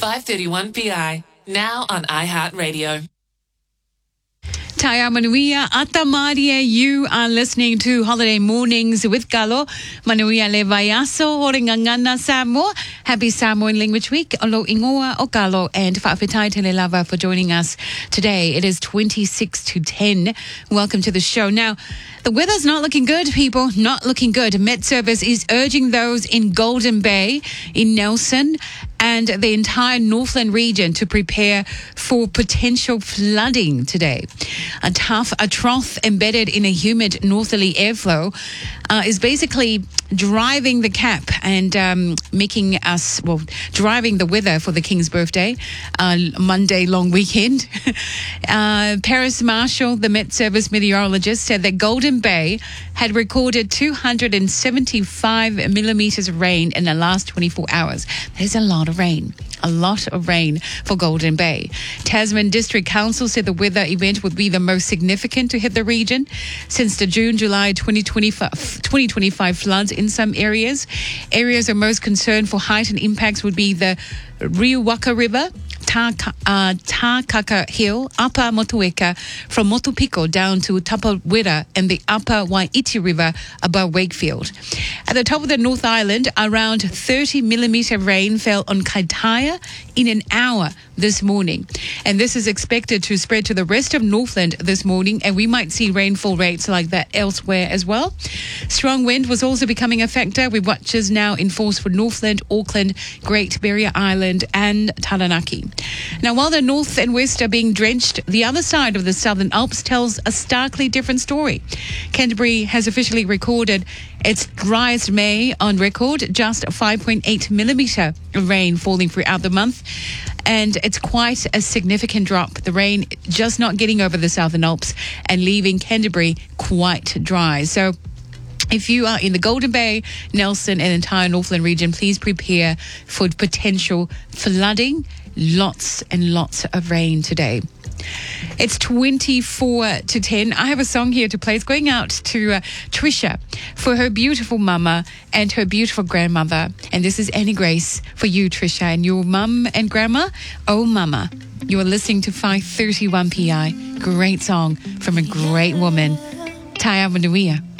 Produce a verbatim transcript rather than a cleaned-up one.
five thirty-one P I, now on iHeartRadio. Taya Manuia Atamaria, you are listening to Holiday Mornings with Galo. Manuia le vaiaso, Horingangana Samoa. Happy Samoan Language Week. Alo ingoa o Galo and whaafetai tele lava for joining us today. It is twenty-six to ten. Welcome to the show. Now, the weather's not looking good, people. Not looking good. Met Service is urging those in Golden Bay, in Nelson, and the entire Northland region to prepare for potential flooding today. A tough, a trough embedded in a humid northerly airflow uh, is basically driving the cap and um, making us, well, driving the weather for the King's birthday, uh, Monday long weekend. uh, Paris Marshall, the Met Service meteorologist, said that Golden Bay had recorded two hundred seventy-five millimeters of rain in the last twenty-four hours. There's a lot of rain. A lot of rain for Golden Bay. Tasman District Council said the weather event would be the most significant to hit the region since the June-July twenty twenty-five floods in some areas. Areas of most concern for heightened impacts would be the Riuwaka River, Ta, uh, Takaka Hill, Upper Motueka, from Motupiko down to Tapawera, and the Upper Waiti River above Wakefield. At the top of the North Island, around thirty millimeter rain fell on Kaitaia in an hour this morning. And this is expected to spread to the rest of Northland this morning, and we might see rainfall rates like that elsewhere as well. Strong wind was also becoming a factor, with watches now in force for Northland, Auckland, Great Barrier Island and Taranaki. Now, while the north and west are being drenched, the other side of the Southern Alps tells a starkly different story. Canterbury has officially recorded its driest May on record, just five point eight millimetre of rain falling throughout the month. And it's quite a significant drop. The rain just not getting over the Southern Alps and leaving Canterbury quite dry. So if you are in the Golden Bay, Nelson and entire Northland region, please prepare for potential flooding. Lots and lots of rain today. It's twenty-four to ten. I have a song here to play. It's going out to uh, Trisha for her beautiful mama and her beautiful grandmother. And this is Annie Grace for you, Trisha, and your mum and grandma. Oh, mama. You are listening to five thirty-one P I. Great song from a great woman, Taya Manuia.